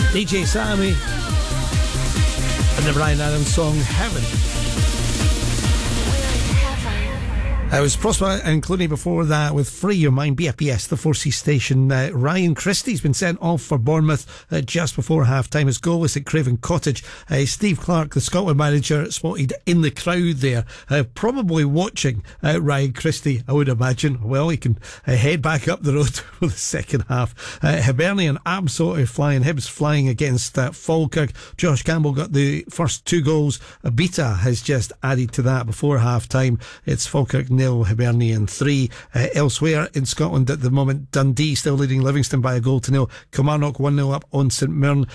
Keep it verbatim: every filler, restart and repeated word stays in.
D J Sammy and the Bryan Adams song Heaven. It was Prosper and Clooney before that with Free Your Mind, B F B S, the four C station. Uh, Ryan Christie's been sent off for Bournemouth uh, just before half-time. His goal was at Craven Cottage. Uh, Steve Clarke, the Scotland manager, spotted in the crowd there, uh, probably watching uh, Ryan Christie, I would imagine. Well, he can uh, head back up the road for the second half. Uh, Hibernian absolutely flying. Hibs flying against uh, Falkirk. Josh Campbell got the first two goals. Abita has just added to that before half-time. It's Falkirk nil, Hibernian three. Uh, elsewhere in Scotland at the moment, Dundee still leading Livingston by a goal to nil. Kilmarnock one nil up on St Mirren.